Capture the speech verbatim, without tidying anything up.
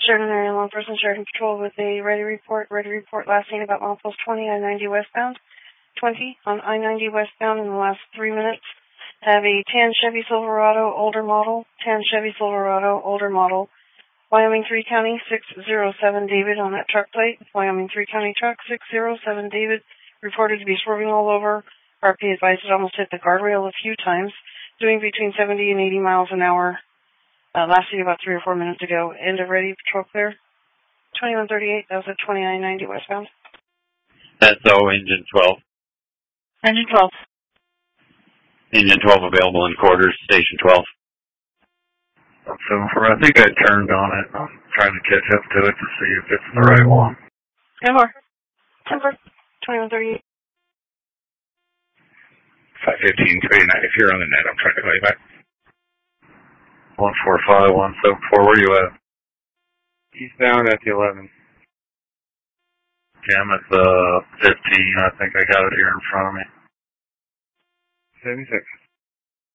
Sheridan Area Law Enforcement, Sheridan Patrol with a ready report. Ready report last seen about milepost twenty, I ninety westbound. twenty on I ninety westbound in the last three minutes. Have a tan Chevy Silverado, older model. tan Chevy Silverado, older model. Wyoming three County, six zero seven David on that truck plate. Wyoming three County truck, six zero seven David, reported to be swerving all over. R P advised it almost hit the guardrail a few times, doing between seventy and eighty miles an hour. Uh, last seen about three or four minutes ago. End of ready, patrol clear. twenty-one thirty-eight, that was at twenty I ninety westbound. That's O, engine twelve. Engine twelve. Engine twelve available in quarters, station twelve. So for, I think I turned on it. I'm trying to catch up to it to see if it's the right one. ten more. ten more. twenty-one thirty-eight. five fifteen, three nine. If you're on the net, I'm trying to call you back. one four five, one seven four, where are you at? Eastbound at the eleven. Okay, I'm at the fifteen. I think I got it here in front of me. seventy-six.